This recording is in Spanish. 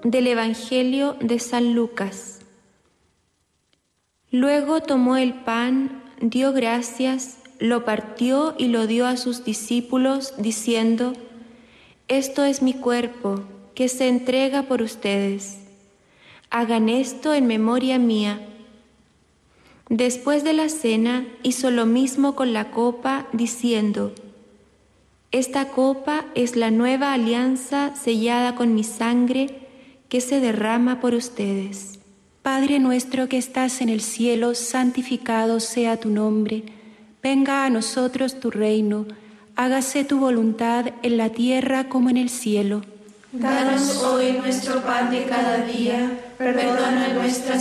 del Evangelio de San Lucas. Luego tomó el pan, dio gracias, lo partió y lo dio a sus discípulos, diciendo: Esto es mi cuerpo, que se entrega por ustedes. Hagan esto en memoria mía. Después de la cena, hizo lo mismo con la copa, diciendo: Esta copa es la nueva alianza sellada con mi sangre, que se derrama por ustedes. Padre nuestro que estás en el cielo, santificado sea tu nombre. Venga a nosotros tu reino. Hágase tu voluntad en la tierra como en el cielo. Danos hoy nuestro pan de cada día. Perdona nuestras